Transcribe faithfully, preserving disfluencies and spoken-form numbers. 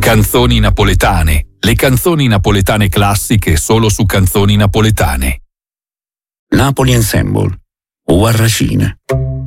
Canzoni napoletane. Le canzoni napoletane classiche solo su Canzoni Napoletane. Napoli Ensemble. O Arracine.